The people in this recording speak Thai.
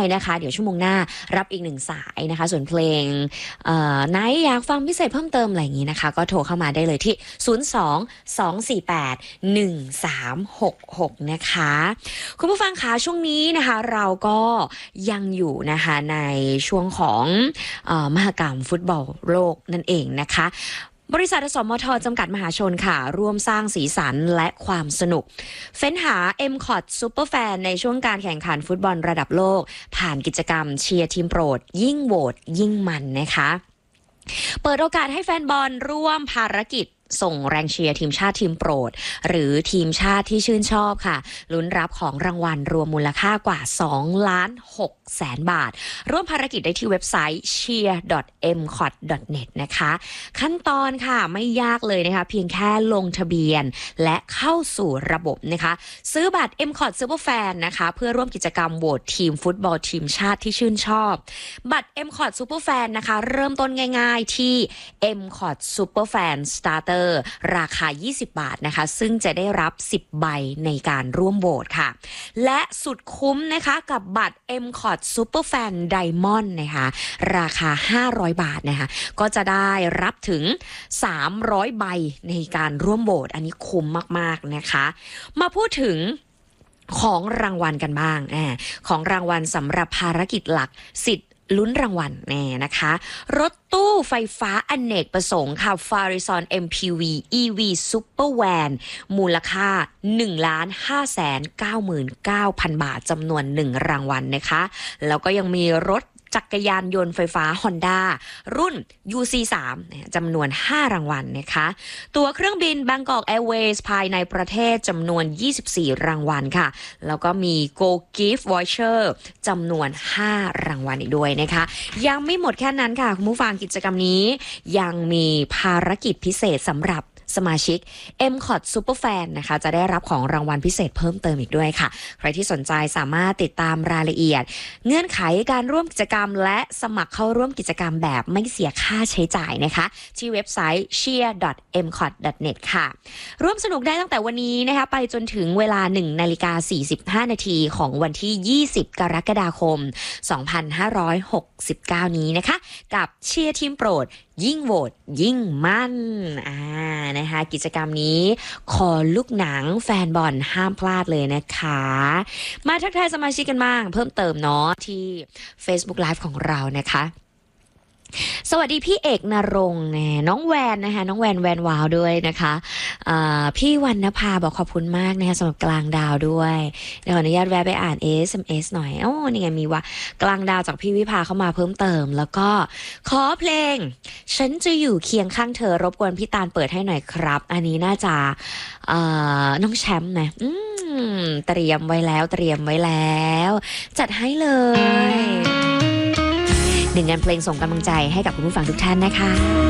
นะคะเดี๋ยวชั่วโมงหน้ารับอีก1สายนะคะส่วนเพลงไหนอยากฟังพิเศษเพิ่มเติมอะไรอย่างนี้นะคะก็โทรเข้ามาได้เลยที่02-248-1366นะคะคุณผู้ฟังคะช่วงนี้นะคะเราก็ยังอยู่นะคะในช่วงของมหกรรมฟุตบอลโลกนั่นเองนะคะบริษัทอสมทจำกัดมหาชนค่ะร่วมสร้างสีสันและความสนุกเฟ้นหา MCOT Superfan ในช่วงการแข่งขันฟุตบอลระดับโลกผ่านกิจกรรมเชียร์ทีมโปรดยิ่งโหวตยิ่งมันนะคะเปิดโอกาสให้แฟนบอลร่วมภารกิจส่งแรงเชียร์ทีมชาติทีมโปรดหรือทีมชาติที่ชื่นชอบค่ะลุ้นรับของรางวัลรวมมูลค่ากว่า2,600,000 บาทร่วมภารกิจได้ที่เว็บไซต์ cheer.mcot.net นะคะขั้นตอนค่ะไม่ยากเลยนะคะเพียงแค่ลงทะเบียนและเข้าสู่ระบบนะคะซื้อบัตร MCOT Superfan นะคะเพื่อร่วมกิจกรรมโหวตทีมฟุตบอลทีมชาติที่ชื่นชอบบัตร MCOT Superfan นะคะเริ่มต้นง่ายๆที่ MCOT Superfan Starterราคา20 บาทนะคะซึ่งจะได้รับ10ใบในการร่วมโหวตค่ะและสุดคุ้มนะคะกับบัตร MCOT Superfan Diamond นะคะราคา500 บาทนะคะก็จะได้รับถึง300ใบในการร่วมโหวตอันนี้คุ้มมากๆนะคะมาพูดถึงของรางวัลกันบ้างของรางวัลสำหรับภารกิจหลักสิทธิ์ลุ้นรางวัลนะคะรถตู้ไฟฟ้าอเนกประสงค์ค่ะ Farizon MPV EV Super Van มูลค่า 1,599,000 บาทจำนวน1รางวัลนะคะแล้วก็ยังมีรถจักรยานยนต์ไฟฟ้า Honda รุ่น UC3 จำนวน5รางวัลนะคะตั๋วเครื่องบิน Bangkok Airways ภายในประเทศจำนวน24รางวัลค่ะแล้วก็มี Go Gift Voucher จำนวน5รางวัลอีกด้วยนะคะยังไม่หมดแค่นั้นค่ะคุณผู้ฟังกิจกรรมนี้ยังมีภารกิจพิเศษสำหรับสมาชิก MCOT Superfan นะคะจะได้รับของรางวัลพิเศษเพิ่มเติมอีกด้วยค่ะใครที่สนใจสามารถติดตามรายละเอียดเงื่อนไขการร่วมกิจกรรมและสมัครเข้าร่วมกิจกรรมแบบไม่เสียค่าใช้จ่ายนะคะที่เว็บไซต์ cheer.mcot.net ค่ะร่วมสนุกได้ตั้งแต่วันนี้นะคะไปจนถึงเวลา 1:45 นาทีของวันที่20กรกฎาคม2569นี้นะคะกับเชียร์ทีมโปรดยิ่งโหวตยิ่งมั่นนะคะกิจกรรมนี้คอลูกหนังแฟนบอลห้ามพลาดเลยนะคะมาทักทายสมาชิกกันบ้างเพิ่มเติมเนาะที่ Facebook Live ของเรานะคะสวัสดีพี่เอกนรงค์น้องแวนนะคะน้องแวนวาวด้วยนะคะพี่วรรณภาบอกขอบคุณมากนะคะสำหรับกลางดาวด้วยเดี๋ยวขออนุญาตแวะไปอ่าน SMS หน่อยนี่ไงมีว่ากลางดาวจากพี่วิภาเข้ามาเพิ่มเติมแล้วก็ขอเพลงฉันจะอยู่เคียงข้างเธอรบกวนพี่ตาลเปิดให้หน่อยครับอันนี้น่าจะน้องแชมป์นะเตรียมไว้แล้วจัดให้เลย1 งานเพลงส่งกำลังใจให้กับคุณผู้ฟังทุกท่านนะคะ